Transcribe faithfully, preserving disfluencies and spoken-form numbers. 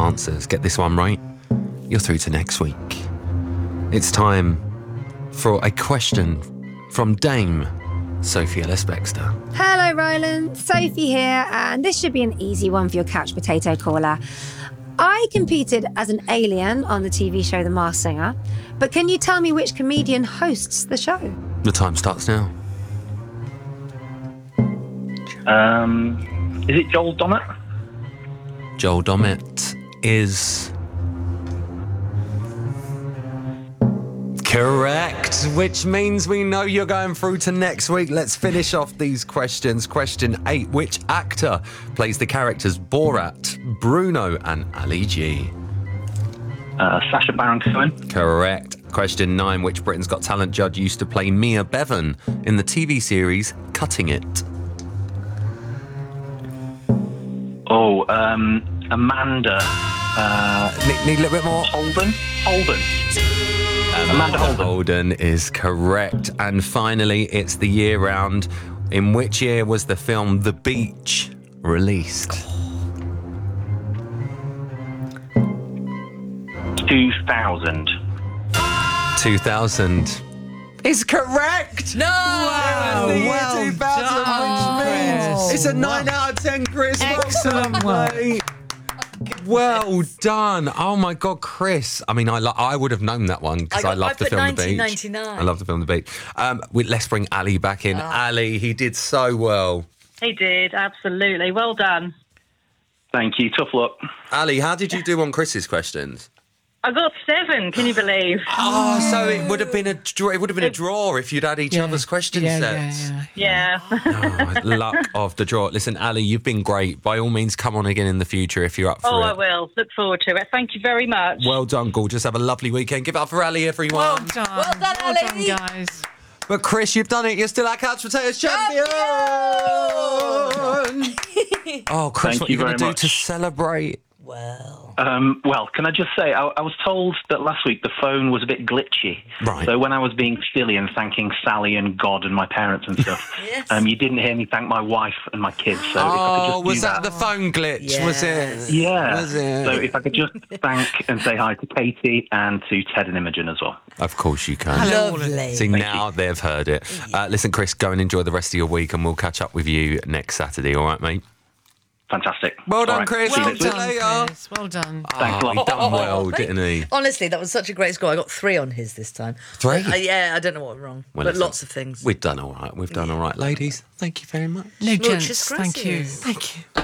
answers. Get this one right, you're through to next week. It's time for a question from Dame Sophie Ellis-Bextor. Hello, Roland. Sophie here, and this should be an easy one for your couch potato caller. I competed as an alien on the T V show The Masked Singer, but can you tell me which comedian hosts the show? The time starts now. Um, is it Joel Dommett? Joel Dommett is correct, which means we know you're going through to next week. Let's finish off these questions. Question eight, which actor plays the characters Borat, Bruno and Ali G? Uh, Sacha Baron Cohen. Correct. Question nine, which Britain's Got Talent judge used to play Mia Bevan in the T V series Cutting It? Oh, um, Amanda. Uh, need, need a little bit more. Holden. Holden. Amanda Holden. Holden is correct. And finally, it's the year round. In which year was the film The Beach released? two thousand. two thousand is correct. No! Wow, the year Well two thousand, done, which means Chris. it's a nine out of ten, Chris. Excellent Well work. done, mate. Well done. Oh my God, Chris. I mean, I lo- I would have known that one because I I, got- love I the put film The nineteen Beach. ninety-nine. I love the film The Beach. Um, we, let's bring Ali back in. Ali, he did so well. He did, absolutely. Well done. Thank you. Tough luck. Ali, how did you do on Chris's questions? I got seven, can you believe? Oh, so it would have been a draw. It would have been a draw if you'd had each Yeah. other's question Yeah, sets. yeah, yeah. Yeah. Oh, luck of the draw. Listen, Ali, you've been great. By all means, come on again in the future if you're up for oh, it. I will. Look forward to it. Thank you very much. Well done, gorgeous. Have a lovely weekend. Give it up for Ali, everyone. Well done. Well done, Well Ali. done, guys. But Chris, you've done it. You're still our Couch Potatoes champion. Oh, Chris, Thank what are you you going very to do much. to celebrate? Well, Um, well, can I just say, I, I was told that last week the phone was a bit glitchy. Right. So when I was being silly and thanking Sally and God and my parents and stuff, Yes. um, you didn't hear me thank my wife and my kids. So if I could Oh, just was do that the phone glitch? Was Yes. it? Yeah. Was it? So if I could just thank and say hi to Katie and to Ted and Imogen as well. Of course you can. lovely. See, now they've heard it. Uh, listen, Chris, go and enjoy the rest of your week, and we'll catch up with you next Saturday. All right, mate? Fantastic. Well done, All right. Chris. See you Well next week. done, later. Chris. Well done. Thanks a Oh, lot. he done well, Thank- didn't he? Honestly, that was such a great score. I got three on his this time. Three? Uh, yeah, I don't know what went wrong, Well, but listen, lots of things. We've done all right. We've done all right. Ladies, thank you very much. No, Muchas gents. Thank you. gracias. Thank you.